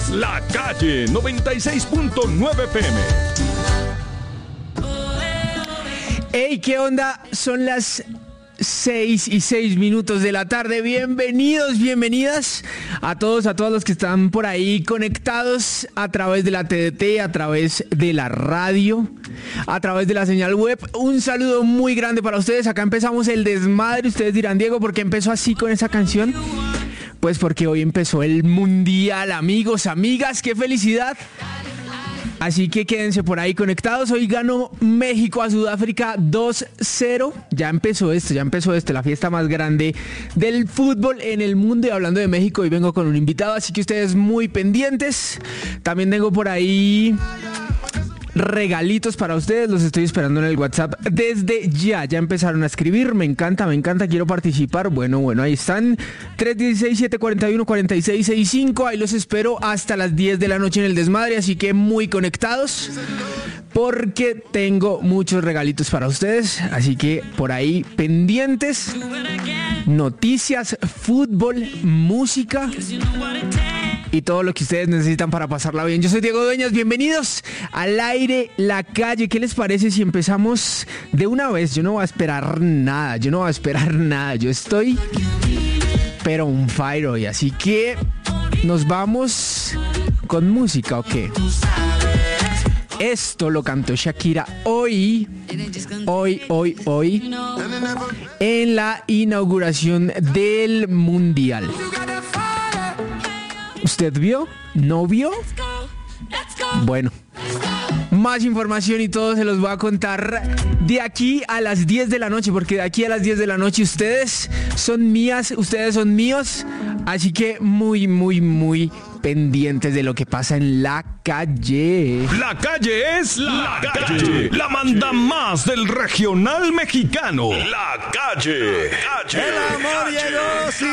es La Calle 96.9 PM. Hey, ¿qué onda? Son las 6:06 de la tarde. Bienvenidos, bienvenidas a todos, a todos los que están por ahí conectados a través de la TDT, a través de la radio, a través de la señal web. Un saludo muy grande para ustedes. Acá empezamos el desmadre. Ustedes dirán, Diego, ¿por qué empezó así con esa canción? Pues porque hoy empezó el Mundial, amigos, amigas, qué felicidad. Así que quédense por ahí conectados. Hoy ganó México a Sudáfrica 2-0. Ya empezó esto, la fiesta más grande del fútbol en el mundo. Y hablando de México, hoy vengo con un invitado, así que ustedes muy pendientes. También tengo por ahí regalitos para ustedes, los estoy esperando en el WhatsApp desde ya empezaron a escribir, me encanta, quiero participar, bueno, ahí están, 316-741-4665, ahí los espero hasta las 10 de la noche en el desmadre, así que muy conectados, porque tengo muchos regalitos para ustedes, así que por ahí pendientes, noticias, fútbol, música y todo lo que ustedes necesitan para pasarla bien. Yo soy Diego Dueñas, bienvenidos al aire, La Calle. ¿Qué les parece si empezamos de una vez? Yo no voy a esperar nada, yo estoy pero on fire hoy, así que nos vamos con música, ¿o qué? Esto lo cantó Shakira hoy, en la inauguración del Mundial. ¿Usted vio? ¿No vio? Bueno, más información y todo se los voy a contar de aquí a las 10 de la noche, porque de aquí a las 10 de la noche ustedes son mías, ustedes son míos, así que muy pendientes de lo que pasa en la calle. La Calle es La Calle, la manda más del regional mexicano. La Calle. El amor llegó, sí